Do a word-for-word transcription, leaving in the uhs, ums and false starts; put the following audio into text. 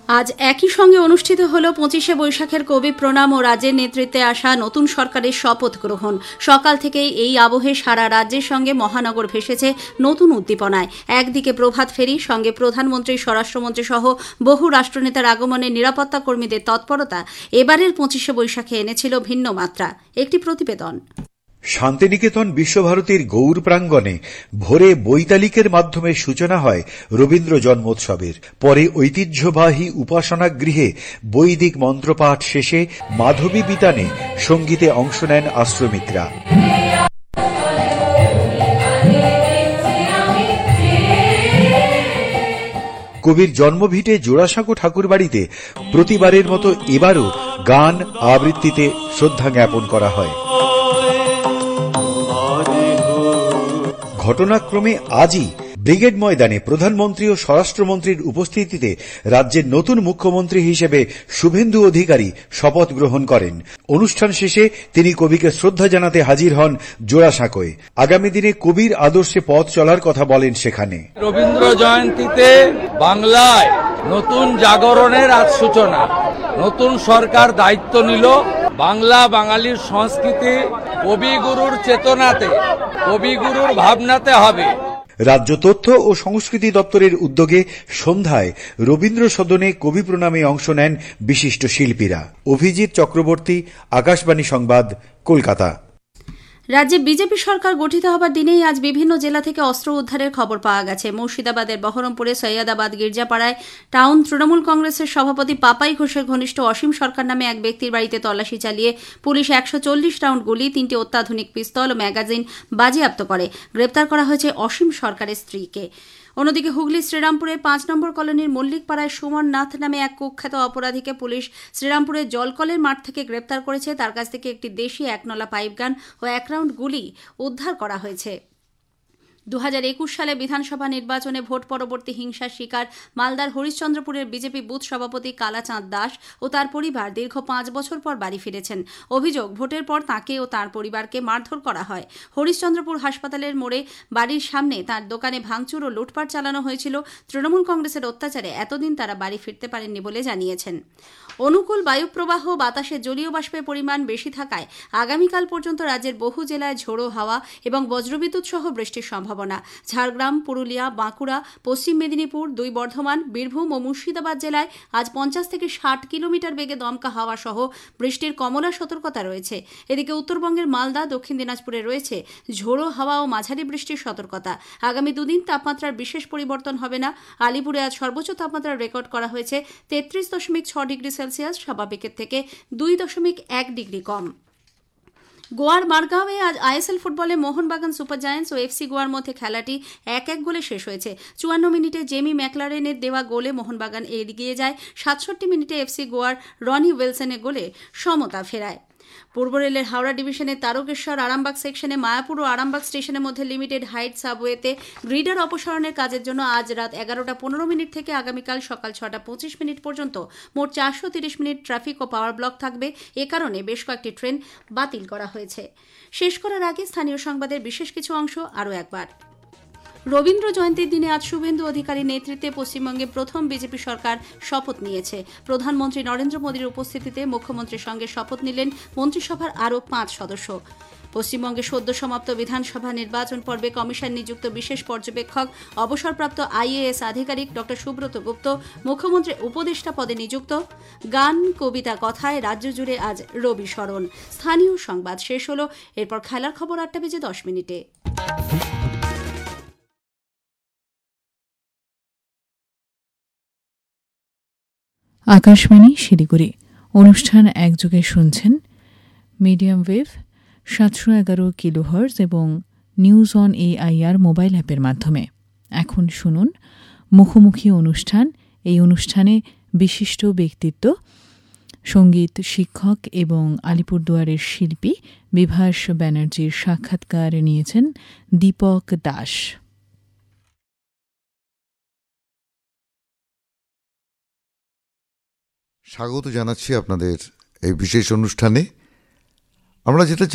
আজ একই সঙ্গে অনুষ্ঠিত হল পঁচিশে বৈশাখের কবি প্রণাম ও রাজ্যের নেতৃত্বে আসা নতুন সরকারের শপথ গ্রহণ। সকাল থেকেই এই আবহে সারা রাজ্যের সঙ্গে মহানগর ভেসেছে নতুন উদ্দীপনায়। একদিকে প্রভাত ফেরি, সঙ্গে প্রধানমন্ত্রী, স্বরাষ্ট্রমন্ত্রী সহ বহু রাষ্ট্রনেতার আগমনে নিরাপত্তা কর্মীদের তৎপরতা এবারের পঁচিশে বৈশাখে এনেছিল ভিন্ন মাত্রা। একটি প্রতিবেদন। শান্তিনিকেতন বিশ্বভারতীর গৌর প্রাঙ্গণে ভোরে বৈতালিকের মাধ্যমে সূচনা হয় রবীন্দ্র জন্মোৎসবের। পরে ঐতিহ্যবাহী উপাসনা গৃহে বৈদিক মন্ত্রপাঠ শেষে মাধবী বিতানে সঙ্গীতে অংশ নেন আশ্রমিকরা। কবির জন্মভিটে জোড়াসাঁকো ঠাকুরবাড়িতে প্রতিবারের মতো এবারও গান আবৃত্তিতে শ্রদ্ধা জ্ঞাপন করা হয়। ঘটনাক্রমে আজই ব্রিগেড ময়দানে প্রধানমন্ত্রী ও স্বরাষ্ট্রমন্ত্রীর উপস্থিতিতে রাজ্যের নতুন মুখ্যমন্ত্রী হিসেবে শুভেন্দু অধিকারী শপথ গ্রহণ করেন। অনুষ্ঠান শেষে তিনি কবিকে শ্রদ্ধা জানাতে হাজির হন জোড়াসাঁকোয়। আগামী দিনে কবির আদর্শে পথ চলার কথা বলেন সেখানে। রবীন্দ্র জয়ন্তীতে বাংলায় নতুন জাগরণের আজ সূচনা। নতুন সরকার দায়িত্ব নিল। বাংলা বাঙালির সংস্কৃতি কবিগুরুর চেতনাতে, কবিগুরুর ভাবনাতে হবে। রাজ্য তথ্য ও সংস্কৃতি দপ্তরের উদ্যোগে সন্ধ্যায় রবীন্দ্র সদনে কবি প্রণামে অংশ নেন বিশিষ্ট শিল্পীরা। অভিজিৎ চক্রবর্তী, আকাশবাণী সংবাদ, কলকাতা। রাজ্যে বিজেপি সরকার গঠিত হবার দিনেই আজ বিভিন্ন জেলা থেকে অস্ত্র উদ্ধারের খবর পাওয়া গেছে। মুর্শিদাবাদের বহরমপুরে সৈয়দাবাদ গির্জাপাড়ায় টাউন তৃণমূল কংগ্রেসের সভাপতি পাপাই ঘোষের ঘনিষ্ঠ অসীম সরকার নামে এক ব্যক্তির বাড়িতে তল্লাশি চালিয়ে পুলিশ একশো চল্লিশ রাউন্ড গুলি, তিনটি অত্যাধুনিক পিস্তল ও ম্যাগাজিন বাজেয়াপ্ত করে। গ্রেপ্তার করা হয়েছে অসীম সরকারের স্ত্রীকে। অন্যদিকে হুগলি শ্রীরামপুরের পাঁচ নম্বর কলোনির মল্লিকপাড়ায় সুমন নাথ নামে এক কুখ্যাত অপরাধীকে পুলিশ শ্রীরামপুরের জলকলের মাঠ থেকে গ্রেপ্তার করেছে। তার কাছ থেকে একটি দেশি একনলা পাইপগান ও এক রাউন্ড গুলি উদ্ধার করা হয়েছে। দু হাজার একুশ সালে বিধানসভা নির্বাচনে ভোট পরবর্তী হিংসার শিকার মালদার হরিশ্চন্দ্রপুরের বিজেপি বুথ সভাপতি কালাচাঁদ দাস ও তার পরিবার দীর্ঘ পাঁচ বছর পর বাড়ি ফিরেছেন। অভিযোগ, ভোটের পর তাঁকে ও তাঁর পরিবারকে মারধর করা হয়। হরিশ্চন্দ্রপুর হাসপাতালের মোড়ে বাড়ির সামনে তাঁর দোকানে ভাঙচুর ও লুটপাট চালানো হয়েছিল। তৃণমূল কংগ্রেসের অত্যাচারে এতদিন তারা বাড়ি ফিরতে পারেননি বলে জানিয়েছেন। অনুকূল বায়ুপ্রবাহ, বাতাসে জলীয় বাষ্পের পরিমাণ বেশি থাকায় আগামীকাল পর্যন্ত রাজ্যের বহু জেলায় ঝোড়ো হাওয়া এবং বজ্রবিদ্যুৎ সহ বৃষ্টির সম্ভাবনা। ঝাড়গ্রাম, পুরুলিয়া, বাঁকুড়া, পশ্চিম মেদিনীপুর, দুই বর্ধমান, বীরভূম ও মুর্শিদাবাদ জেলায় আজ পঞ্চাশ থেকে ষাট কিলোমিটার বেগে দমকা হাওয়া সহ বৃষ্টির কমলা সতর্কতা রয়েছে। এদিকে উত্তরবঙ্গের মালদা, দক্ষিণ দিনাজপুরে রয়েছে ঝোড়ো হাওয়া ও মাঝারি বৃষ্টির সতর্কতা। আগামী দুদিন তাপমাত্রার বিশেষ পরিবর্তন হবে না। আলিপুরে আজ সর্বোচ্চ তাপমাত্রা রেকর্ড করা হয়েছে তেত্রিশ দশমিক ছ ডিগ্রি সেলসিয়াস, স্বাভাবিকের থেকে দুই দশমিক এক ডিগ্রি কম। গোয়ার মারগাঁওয়ে আজ আইএসএল ফুটবলে মোহনবাগান সুপার জায়ান্টস ও এফসি গোয়ার মধ্যে খেলাটি এক এক গোলে শেষ হয়েছে। চুয়ান্ন মিনিটে জেমি ম্যাকলারেনের দেওয়া গোলে মোহনবাগান এগিয়ে যায়। সাতষট্টি মিনিটে এফসি গোয়ার রনি উইলসনের গোলে সমতা ফেরায়। পূর্ব রেলের হাওড়া ডিভিশনের তারকেশ্বর আরামবাগ সেকশনে মায়াপুর ও আরামবাগ স্টেশনের মধ্যে লিমিটেড হাইট সাবওয়েতে গ্রিডার অপসারণের কাজের জন্য আজ রাত এগারোটা পনেরো মিনিট থেকে আগামীকাল সকাল ছটা পঁচিশ মিনিট পর্যন্ত মোট চারশো তিরিশ মিনিট ট্রাফিক ও পাওয়ার ব্লক থাকবে। এ কারণে বেশ কয়েকটি ট্রেন বাতিল করা হয়েছে। শেষ করার আগে স্থানীয় সংবাদের বিশেষ কিছু অংশ আরও একবার। রবীন্দ্র জয়ন্তীর দিনে আজ শুভেন্দু অধিকারীর নেতৃত্বে পশ্চিমবঙ্গে প্রথম বিজেপি সরকার শপথ নিয়েছে। প্রধানমন্ত্রী নরেন্দ্র মোদীর উপস্থিতিতে মুখ্যমন্ত্রীর সঙ্গে শপথ নিলেন মন্ত্রিসভার আরও পাঁচ সদস্য। পশ্চিমবঙ্গে সদ্য সমাপ্ত বিধানসভা নির্বাচন পর্বে কমিশন নিযুক্ত বিশেষ পর্যবেক্ষক অবসরপ্রাপ্ত আইএএস আধিকারিক ড সুব্রত গুপ্ত মুখ্যমন্ত্রীর উপদেষ্টা পদে নিযুক্ত। গান, কবিতা, কথায় রাজ্য জুড়ে আজ রবি শরণ। স্থানীয় সংবাদ শেষ হল। এরপর খেলার খবর আটটা বেজে দশ মিনিটে। আকাশবাণী শিলিগুড়ি। অনুষ্ঠান একযোগে শুনছেন মিডিয়াম ওয়েভ সাতশো এগারো কিলোহার্জ এবং নিউজ অন এআইআর মোবাইল অ্যাপের মাধ্যমে। এখন শুনুন মুখোমুখি অনুষ্ঠান। এই অনুষ্ঠানে বিশিষ্ট ব্যক্তিত্ব, সঙ্গীত শিক্ষক এবং আলিপুরদুয়ারের শিল্পী বিভাস ব্যানার্জির সাক্ষাৎকার নিয়েছেন দীপক দাস। স্বাগত জানাচ্ছি আপনাদের এই বিশেষ অনুষ্ঠানে। আমরা যেটা